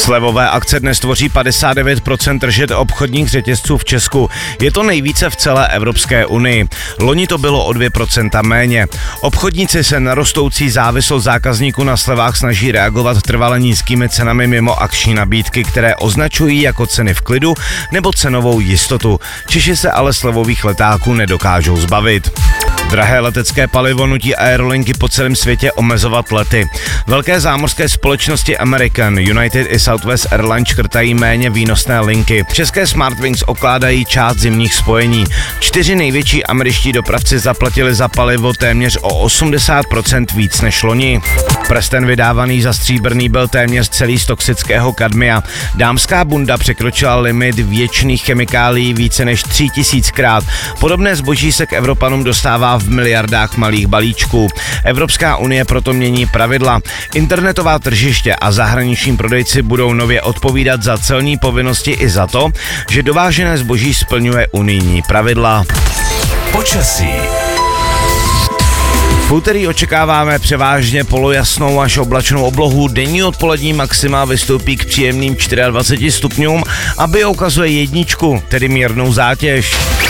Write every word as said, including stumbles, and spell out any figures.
Slevové akce dnes tvoří padesát devět procent tržeb obchodních řetězců v Česku. Je to nejvíce v celé Evropské unii. Loni to bylo o dvě procenta méně. Obchodníci se na rostoucí závislost zákazníků na slevách snaží reagovat trvale nízkými cenami mimo akční nabídky, které označují jako ceny v klidu nebo cenovou jistotu. Češi se ale slevových letáků nedokážou zbavit. Drahé letecké palivo nutí aerolinky po celém světě omezovat lety. Velké zámořské společnosti American, United i Southwest Airlines škrtají méně výnosné linky. České Smartwings okládají část zimních spojení. Čtyři největší američtí dopravci zaplatili za palivo téměř o osmdesát procent víc než loni. Prsten vydávaný za stříbrný byl téměř celý z toxického kadmia. Dámská bunda překročila limit věčných chemikálií více než tři tisíckrát. Podobné zboží se k Evropanům dostává v miliardách malých balíčků. Evropská unie proto mění pravidla. Internetová tržiště a zahraniční prodejci budou nově odpovídat za celní povinnosti i za to, že dovážené zboží splňuje unijní pravidla. Počasí. V úterý očekáváme převážně polojasnou až oblačnou oblohu. Denní odpolední maxima vystoupí k příjemným dvaceti čtyři stupňům a bio ukazuje jedničku, tedy mírnou zátěž.